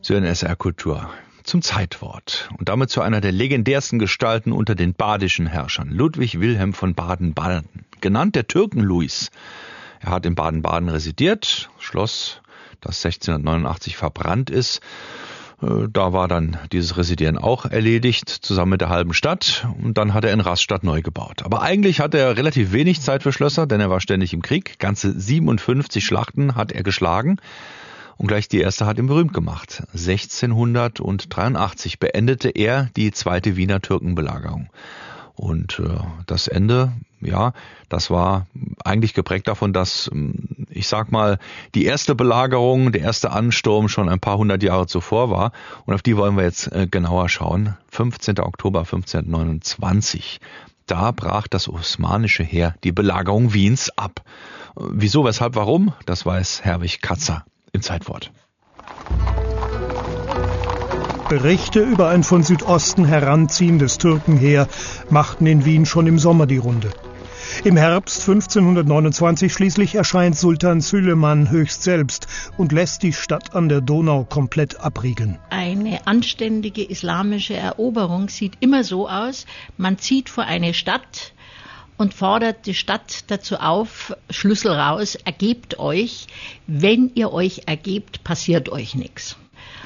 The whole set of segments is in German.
Sie hören SR Kultur zum Zeitwort und damit zu einer der legendärsten Gestalten unter den badischen Herrschern, Ludwig Wilhelm von Baden-Baden, genannt der Türken-Luis. Er hat in Baden-Baden residiert, Schloss, das 1689 verbrannt ist. Da war dann dieses Residieren auch erledigt, zusammen mit der halben Stadt. Und dann hat er in Rastatt neu gebaut. Aber eigentlich hatte er relativ wenig Zeit für Schlösser, denn er war ständig im Krieg. Ganze 57 Schlachten hat er geschlagen. Und gleich die erste hat ihn berühmt gemacht. 1683 beendete er die zweite Wiener Türkenbelagerung. Und das Ende, ja, das war eigentlich geprägt davon, dass, ich sag mal, die erste Belagerung, der erste Ansturm schon ein paar hundert Jahre zuvor war. Und auf die wollen wir jetzt genauer schauen. 15. Oktober 1529. Da brach das osmanische Heer die Belagerung Wiens ab. Wieso, weshalb, warum? Das weiß Herwig Katzer im Zeitwort. Berichte über ein von Südosten heranziehendes Türkenheer machten in Wien schon im Sommer die Runde. Im Herbst 1529 schließlich erscheint Sultan Süleyman höchst selbst und lässt die Stadt an der Donau komplett abriegeln. Eine anständige islamische Eroberung sieht immer so aus, man zieht vor eine Stadt und fordert die Stadt dazu auf, Schlüssel raus, ergebt euch. Wenn ihr euch ergebt, passiert euch nichts.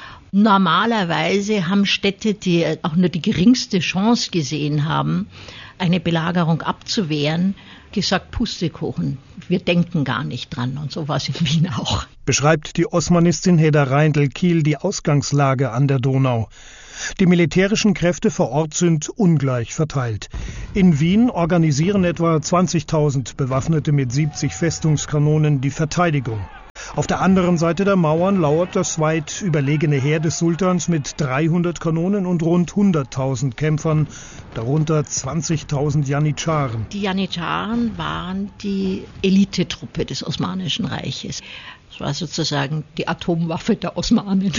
Normalerweise haben Städte, die auch nur die geringste Chance gesehen haben, eine Belagerung abzuwehren, gesagt, Pustekuchen, wir denken gar nicht dran. Und so war es in Wien auch. Beschreibt die Osmanistin Hedda Reindl-Kiel die Ausgangslage an der Donau. Die militärischen Kräfte vor Ort sind ungleich verteilt. In Wien organisieren etwa 20.000 Bewaffnete mit 70 Festungskanonen die Verteidigung. Auf der anderen Seite der Mauern lauert das weit überlegene Heer des Sultans mit 300 Kanonen und rund 100.000 Kämpfern, darunter 20.000 Janitscharen. Die Janitscharen waren die Elitetruppe des Osmanischen Reiches. Das war sozusagen die Atomwaffe der Osmanen.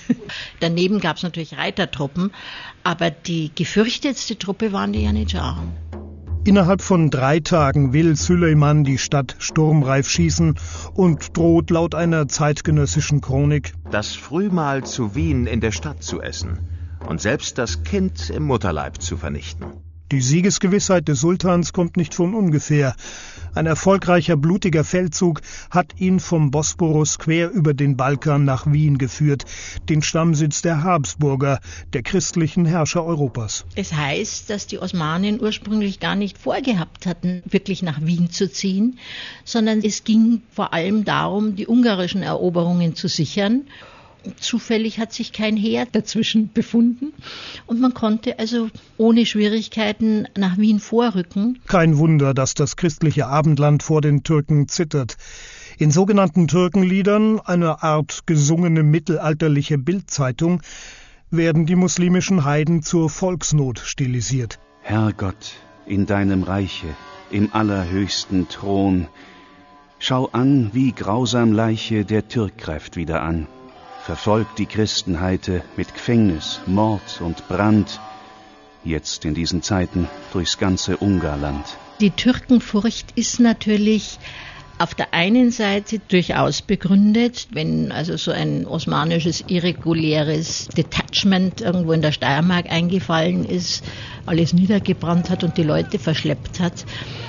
Daneben gab es natürlich Reitertruppen, aber die gefürchtetste Truppe waren die Janitscharen. Innerhalb von 3 Tagen will Süleyman die Stadt sturmreif schießen und droht laut einer zeitgenössischen Chronik, das Frühmahl zu Wien in der Stadt zu essen und selbst das Kind im Mutterleib zu vernichten. Die Siegesgewissheit des Sultans kommt nicht von ungefähr. Ein erfolgreicher, blutiger Feldzug hat ihn vom Bosporus quer über den Balkan nach Wien geführt, den Stammsitz der Habsburger, der christlichen Herrscher Europas. Es heißt, dass die Osmanen ursprünglich gar nicht vorgehabt hatten, wirklich nach Wien zu ziehen, sondern es ging vor allem darum, die ungarischen Eroberungen zu sichern. Zufällig hat sich kein Heer dazwischen befunden und man konnte also ohne Schwierigkeiten nach Wien vorrücken. Kein Wunder, dass das christliche Abendland vor den Türken zittert. In sogenannten Türkenliedern, eine Art gesungene mittelalterliche Bildzeitung, werden die muslimischen Heiden zur Volksnot stilisiert. Herrgott, in deinem Reiche, im allerhöchsten Thron, schau an, wie grausam Leiche der Türk greift wieder an. Verfolgt die Christenheite mit Gefängnis, Mord und Brand, jetzt in diesen Zeiten durchs ganze Ungarland. Die Türkenfurcht ist natürlich auf der einen Seite durchaus begründet, wenn also so ein osmanisches irreguläres Detachment irgendwo in der Steiermark eingefallen ist, alles niedergebrannt hat und die Leute verschleppt hat,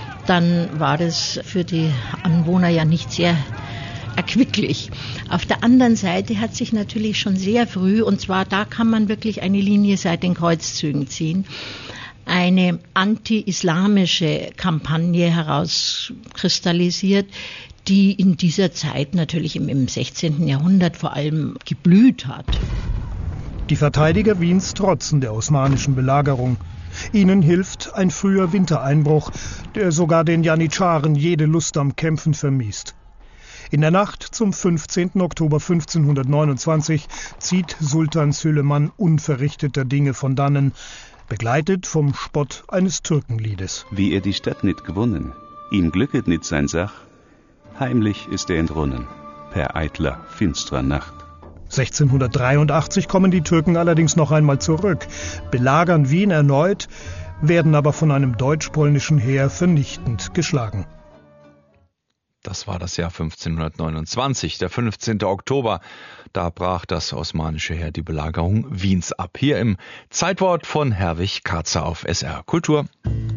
dann war das für die Anwohner ja nicht sehr erquicklich. Auf der anderen Seite hat sich natürlich schon sehr früh, und zwar da kann man wirklich eine Linie seit den Kreuzzügen ziehen, eine anti-islamische Kampagne herauskristallisiert, die in dieser Zeit natürlich im 16. Jahrhundert vor allem geblüht hat. Die Verteidiger Wiens trotzen der osmanischen Belagerung. Ihnen hilft ein früher Wintereinbruch, der sogar den Janitscharen jede Lust am Kämpfen vermiest. In der Nacht zum 15. Oktober 1529 zieht Sultan Süleyman unverrichteter Dinge von dannen, begleitet vom Spott eines Türkenliedes. Wie er die Stadt nicht gewonnen, ihm glücket nicht sein Sach, heimlich ist er entrunnen, per eitler, finstrer Nacht. 1683 kommen die Türken allerdings noch einmal zurück, belagern Wien erneut, werden aber von einem deutsch-polnischen Heer vernichtend geschlagen. Das war das Jahr 1529, der 15. Oktober. Da brach das osmanische Heer die Belagerung Wiens ab. Hier im Zeitwort von Herwig Katzer auf SR Kultur.